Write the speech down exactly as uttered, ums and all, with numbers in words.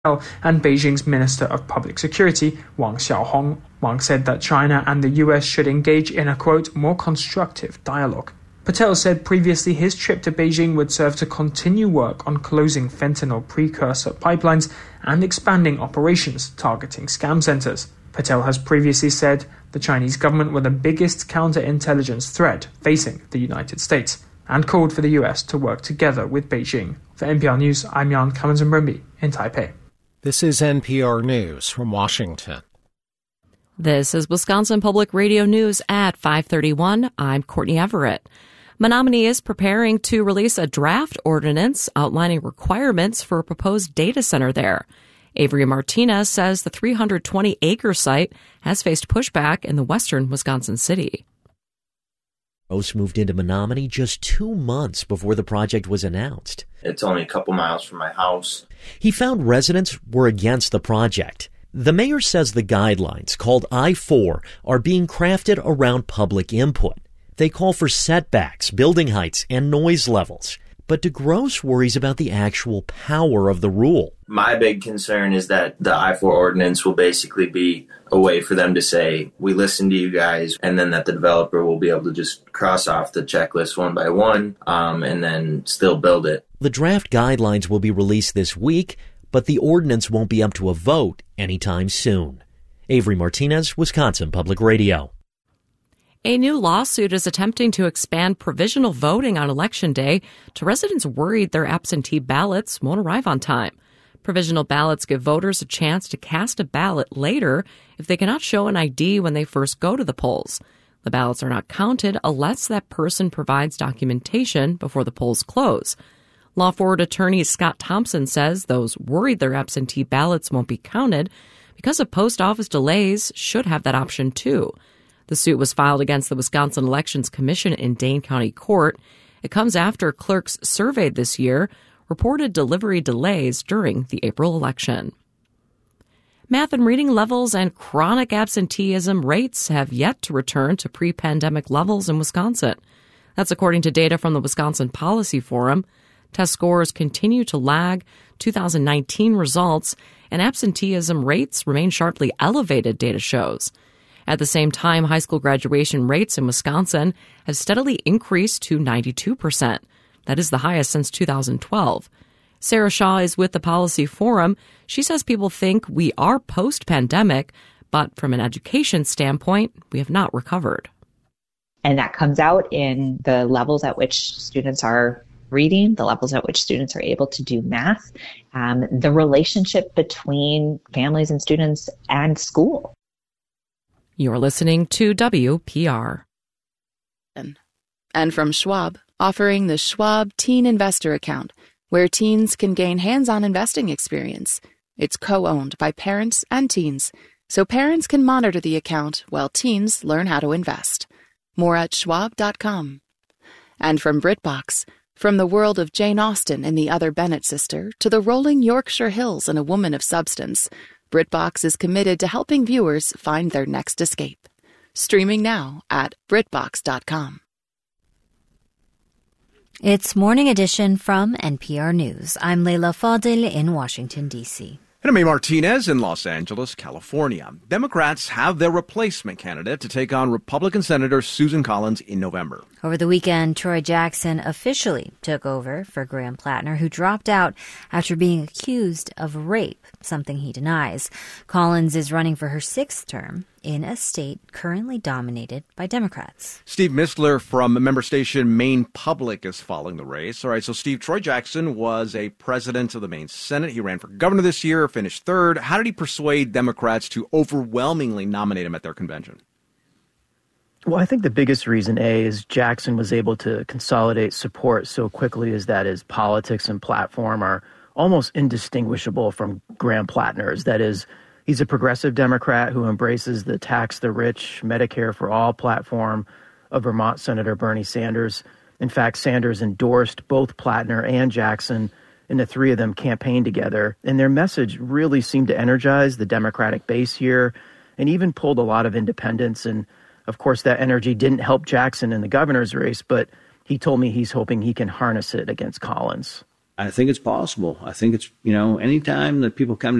and Beijing's Minister of Public Security, Wang Xiaohong. Wang said that China and the U S should engage in a, quote, more constructive dialogue. Patel said previously his trip to Beijing would serve to continue work on closing fentanyl precursor pipelines and expanding operations targeting scam centers. Patel has previously said the Chinese government were the biggest counterintelligence threat facing the United States and called for the U S to work together with Beijing. For N P R News, I'm Jan Kamenzumbrumbi in Taipei. This is N P R News from Washington. This is Wisconsin Public Radio News at five thirty-one. I'm Courtney Everett. Menominee is preparing to release a draft ordinance outlining requirements for a proposed data center there. Avery Martinez says the three hundred twenty acre site has faced pushback in the western Wisconsin city. Rose moved into Menominee just two months before the project was announced. It's only a couple miles from my house. He found residents were against the project. The mayor says the guidelines, called I four, are being crafted around public input. They call for setbacks, building heights, and noise levels. But DeGrosse worries about the actual power of the rule. My big concern is that the I four ordinance will basically be a way for them to say, we listen to you guys, and then that the developer will be able to just cross off the checklist one by one, um, and then still build it. The draft guidelines will be released this week, but the ordinance won't be up to a vote anytime soon. Avery Martinez, Wisconsin Public Radio. A new lawsuit is attempting to expand provisional voting on Election Day to residents worried their absentee ballots won't arrive on time. Provisional ballots give voters a chance to cast a ballot later if they cannot show an I D when they first go to the polls. The ballots are not counted unless that person provides documentation before the polls close. Law Forward attorney Scott Thompson says those worried their absentee ballots won't be counted because of post office delays should have that option too. The suit was filed against the Wisconsin Elections Commission in Dane County Court. It comes after clerks surveyed this year reported delivery delays during the April election. Math and reading levels and chronic absenteeism rates have yet to return to pre-pandemic levels in Wisconsin. That's according to data from the Wisconsin Policy Forum. Test scores continue to lag two thousand nineteen results, and absenteeism rates remain sharply elevated, data shows. At the same time, high school graduation rates in Wisconsin have steadily increased to ninety-two percent. That is the highest since two thousand twelve. Sarah Shaw is with the Policy Forum. She says people think we are post-pandemic, but from an education standpoint, we have not recovered. And that comes out in the levels at which students are reading, the levels at which students are able to do math, um, the relationship between families and students and school. You're listening to W P R. And from Schwab, offering the Schwab Teen Investor Account, where teens can gain hands-on investing experience. It's co-owned by parents and teens, so parents can monitor the account while teens learn how to invest. More at schwab dot com. And from BritBox, from the world of Jane Austen and the Other Bennet sister to the rolling Yorkshire Hills and A Woman of Substance, BritBox is committed to helping viewers find their next escape. Streaming now at brit box dot com. It's Morning Edition from N P R News. I'm Leila Fadil in Washington, D C. And I'm Martinez in Los Angeles, California. Democrats have their replacement candidate to take on Republican Senator Susan Collins in November. Over the weekend, Troy Jackson officially took over for Graham Plattner, who dropped out after being accused of rape, something he denies. Collins is running for her sixth term in a state currently dominated by Democrats. Steve Mistler from member station Maine Public is following the race. All right, so Steve, Troy Jackson was a president of the Maine Senate. He ran for governor this year, finished third. How did he persuade Democrats to overwhelmingly nominate him at their convention? Well, I think the biggest reason, A, is Jackson was able to consolidate support so quickly as that his politics and platform are almost indistinguishable from Graham Plattner's. That is, he's a progressive Democrat who embraces the tax the rich, Medicare for all platform of Vermont Senator Bernie Sanders. In fact, Sanders endorsed both Plattner and Jackson, and the three of them campaigned together. And their message really seemed to energize the Democratic base here and even pulled a lot of independents. And of course, that energy didn't help Jackson in the governor's race, but he told me he's hoping he can harness it against Collins. I think it's possible. I think it's, you know, anytime that people come